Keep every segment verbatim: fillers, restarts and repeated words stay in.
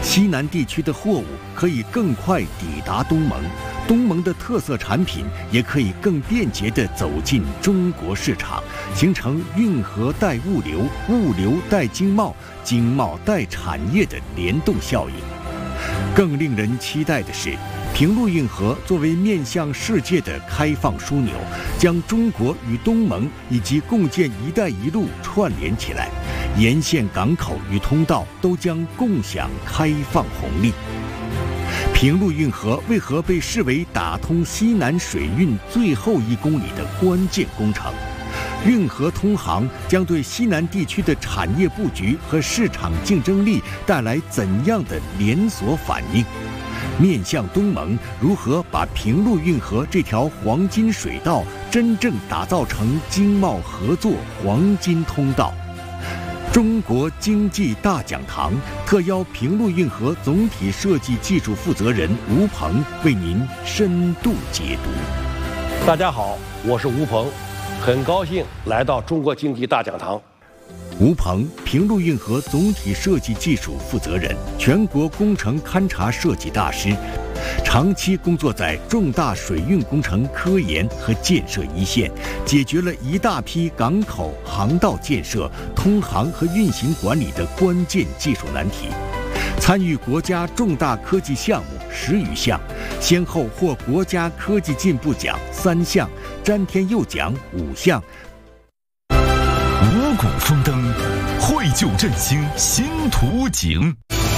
西南地区的货物可以更快抵达东盟，东盟的特色产品也可以更便捷地走进中国市场，形成运河带物流、物流带经贸、经贸带产业的联动效应。更令人期待的是，平陆运河作为面向世界的开放枢纽，将中国与东盟以及共建“一带一路”串联起来，沿线港口与通道都将共享开放红利。平陆运河为何被视为打通西南水运最后一公里的关键工程？运河通航将对西南地区的产业布局和市场竞争力带来怎样的连锁反应？面向东盟，如何把平陆运河这条黄金水道真正打造成经贸合作黄金通道？中国经济大讲堂特邀平陆运河总体设计技术负责人吴鹏为您深度解读。 大家好，我是吴鹏，很高兴来到中国经济大讲堂。 吴鹏，平陆运河总体设计技术负责人，全国工程勘察设计大师，长期工作在重大水运工程科研和建设一线，解决了一大批港口、航道建设、通航和运行管理的关键技术难题。参与国家重大科技项目十余项，先后获国家科技进步奖三项、詹天佑奖五项。 五谷丰登，绘就振兴新图景。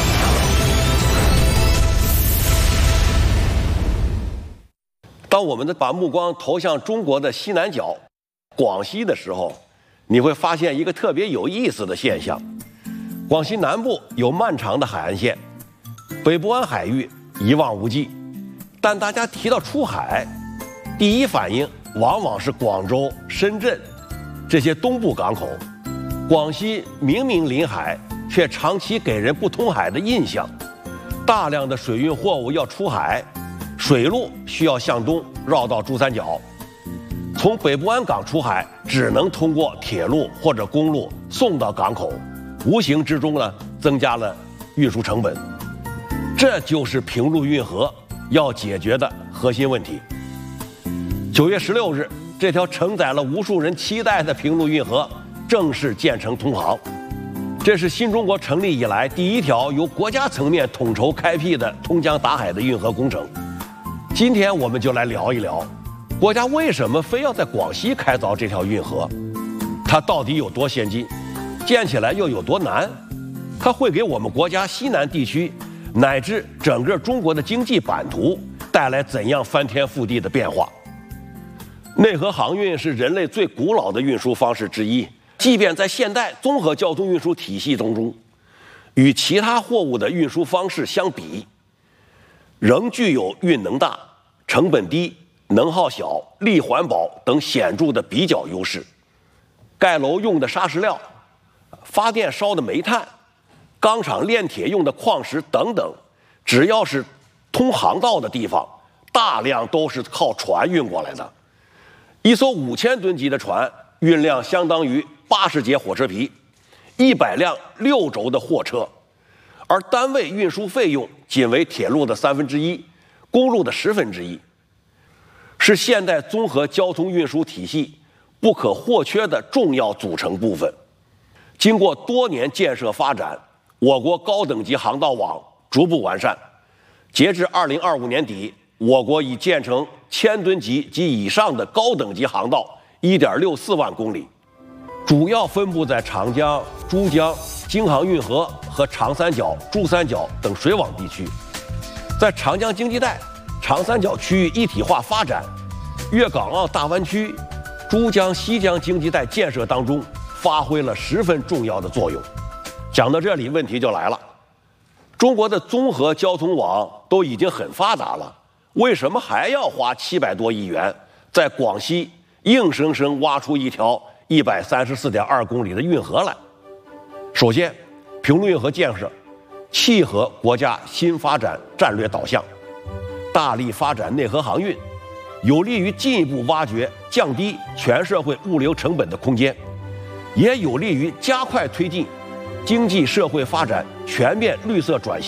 当我们的把目光投向中国的西南角，广西的时候，你会发现一个特别有意思的现象：广西南部有漫长的海岸线，北部湾海域一望无际，但大家提到出海，第一反应往往是广州、深圳这些东部港口。广西明明临海，却长期给人不通海的印象。大量的水运货物要出海，水路需要向东绕到珠三角，从北部湾港出海只能通过铁路或者公路送到港口，无形之中呢增加了运输成本。这就是平陆运河要解决的核心问题。九月十六日，这条承载了无数人期待的平陆运河正式建成通航，这是新中国成立以来第一条由国家层面统筹开辟的通江达海的运河工程。今天我们就来聊一聊，国家为什么非要在广西开凿这条运河？它到底有多先进？建起来又有多难？它会给我们国家西南地区乃至整个中国的经济版图带来怎样翻天覆地的变化？内河航运是人类最古老的运输方式之一，即便在现代综合交通运输体系当中，与其他货物的运输方式相比，仍具有运能大、成本低、能耗小、力环保等显著的比较优势。盖楼用的砂石料、发电烧的煤炭、钢厂炼铁用的矿石等等，只要是通航道的地方，大量都是靠船运过来的。一艘五千吨级的船运量相当于八十节火车皮，一百辆六轴的货车，而单位运输费用仅为铁路的三分之一，公路的十分之一，是现代综合交通运输体系不可或缺的重要组成部分。经过多年建设发展，我国高等级航道网逐步完善，截至二零二五年底，我国已建成千吨级及以上的高等级航道 一点六四万公里，主要分布在长江、珠江、京杭运河和长三角、珠三角等水网地区。在长江经济带、长三角区域一体化发展、粤港澳大湾区、珠江西江经济带建设当中发挥了十分重要的作用。讲到这里，问题就来了，中国的综合交通网都已经很发达了，为什么还要花七百多亿元在广西硬生生挖出一条一百三十四点二公里的运河来？首先，平陆运河建设契合国家新发展战略导向，大力发展内河航运，有利于进一步挖掘降低全社会物流成本的空间，也有利于加快推进经济社会发展全面绿色转型。